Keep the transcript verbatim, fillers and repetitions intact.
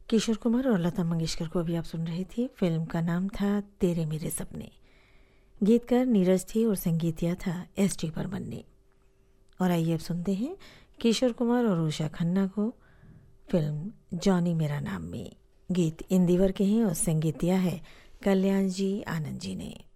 किशोर कुमार और लता मंगेशकर को अभी आप सुन रही थी। फिल्म का नाम था तेरे मेरे सपने। गीतकार नीरज थी और संगीत दिया था एस टी बर्मन ने। और आइए अब सुनते हैं किशोर कुमार और उषा खन्ना को फिल्म जॉनी मेरा नाम में। गीत इंदिवर के हैं और संगीत दिया है कल्याण जी आनंद जी ने।